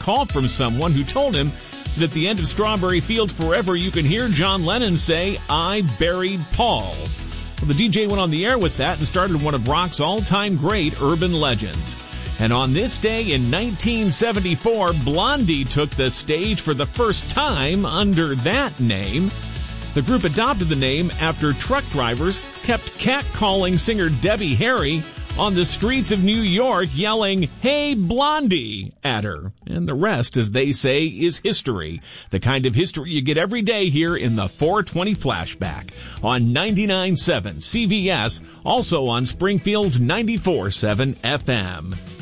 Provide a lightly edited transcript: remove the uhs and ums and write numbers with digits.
call from someone who told him that at the end of Strawberry Fields Forever, you can hear John Lennon say, "I buried Paul." Well, the DJ went on the air with that and started one of rock's all-time great urban legends. And on this day in 1974, Blondie took the stage for the first time under that name. The group adopted the name after truck drivers kept catcalling singer Debbie Harry on the streets of New York, yelling, "Hey, Blondie," at her. And the rest, as they say, is history. The kind of history you get every day here in the 420 Flashback on 99.7 CVS, also on Springfield's 94.7 FM.